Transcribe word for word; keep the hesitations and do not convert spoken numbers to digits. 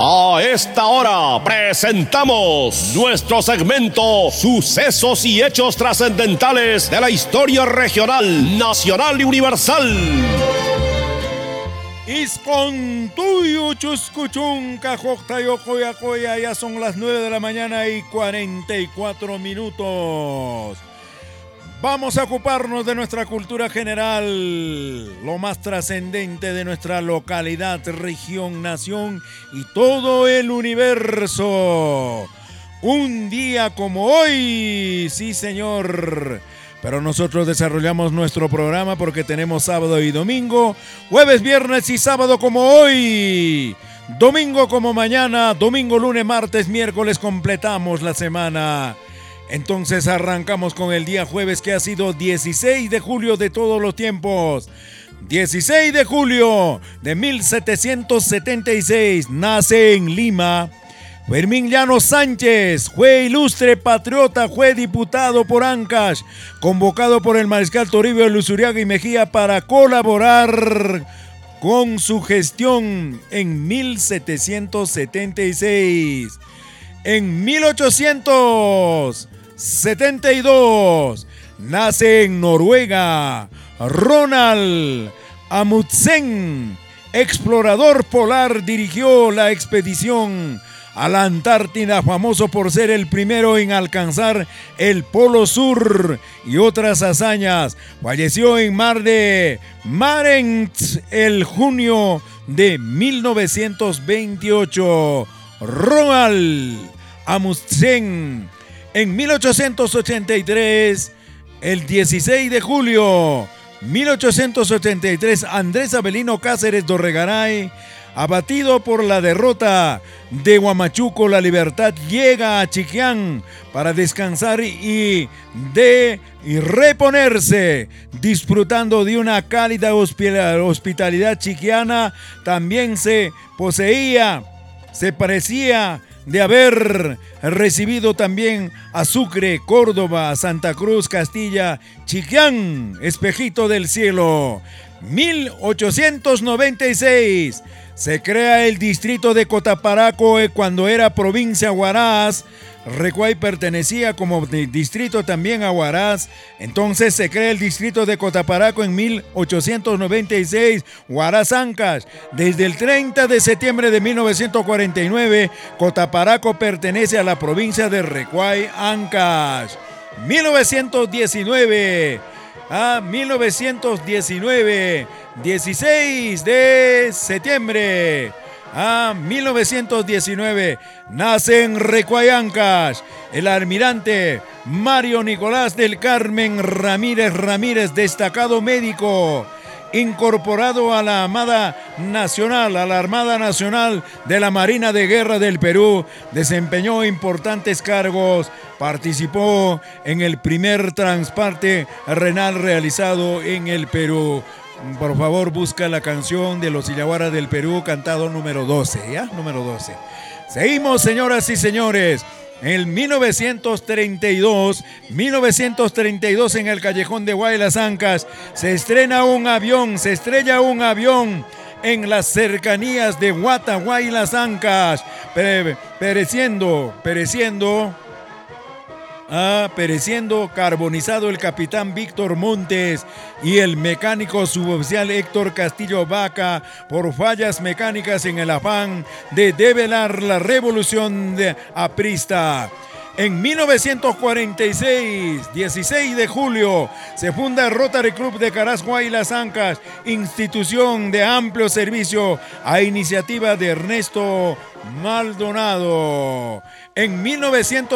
A esta hora presentamos nuestro segmento Sucesos y Hechos Trascendentales de la Historia Regional, Nacional y Universal. Iscontuyo chuscuchunca joctayo coya coya, ya son las nueve de la mañana y cuarenta y cuatro minutos. Vamos a ocuparnos de nuestra cultura general, lo más trascendente de nuestra localidad, región, nación y todo el universo. Un día como hoy, sí señor. Pero nosotros desarrollamos nuestro programa porque tenemos sábado y domingo, jueves, viernes y sábado como hoy. Domingo como mañana, domingo, lunes, martes, miércoles completamos la semana. Entonces arrancamos con el día jueves, que ha sido dieciséis de julio de todos los tiempos. dieciséis de julio de mil setecientos setenta y seis nace en Lima Fermín Llanos Sánchez, fue ilustre patriota, fue diputado por Ancash, convocado por el mariscal Toribio Luzuriaga y Mejía para colaborar con su gestión en mil setecientos setenta y seis. En mil ochocientos setenta y dos nace en Noruega Ronald Amundsen, explorador polar, dirigió la expedición a la Antártida, famoso por ser el primero en alcanzar el Polo Sur y otras hazañas. Falleció en Mar de Marens el junio de mil novecientos veintiocho. Ronald Amundsen. En mil ochocientos ochenta y tres, el dieciséis de julio mil ochocientos ochenta y tres, Andrés Avelino Cáceres Dorregaray, abatido por la derrota de Huamachuco, La Libertad, llega a Chiquián para descansar y de y reponerse, disfrutando de una cálida hospitalidad chiquiana. También se poseía, se parecía de haber recibido también a Sucre, Córdoba, Santa Cruz, Castilla, Chiquián, espejito del cielo. mil ochocientos noventa y seis se crea el distrito de Cotaparaco cuando era provincia Huaraz. Recuay pertenecía como distrito también a Huaraz. Entonces se crea el distrito de Cotaparaco en mil ochocientos noventa y seis, Huaraz Ancash. Desde el treinta de septiembre de mil novecientos cuarenta y nueve, Cotaparaco pertenece a la provincia de Recuay Ancash. mil novecientos diecinueve, a mil novecientos diecinueve, dieciséis de septiembre. A mil novecientos diecinueve nace en Recuay Ancash el almirante Mario Nicolás del Carmen Ramírez Ramírez, destacado médico, incorporado a la Armada Nacional, a la Armada Nacional de la Marina de Guerra del Perú. Desempeñó importantes cargos, participó en el primer trasplante renal realizado en el Perú. Por favor, busca la canción de los Illawarra del Perú, cantado número doce, ¿ya? Número doce. Seguimos, señoras y señores. En mil novecientos treinta y dos, mil novecientos treinta y dos, en el callejón de Huaylas Ancash, se estrena un avión, se estrella un avión en las cercanías de Huata, Huaylas Ancash, pere, pereciendo, pereciendo... Ah, pereciendo carbonizado el capitán Víctor Montes y el mecánico suboficial Héctor Castillo Vaca por fallas mecánicas en el afán de develar la revolución de aprista. En mil novecientos cuarenta y seis, dieciséis de julio, se funda el Rotary Club de Caraz Huaylas Ancash, institución de amplio servicio a iniciativa de Ernesto Maldonado. En mil novecientos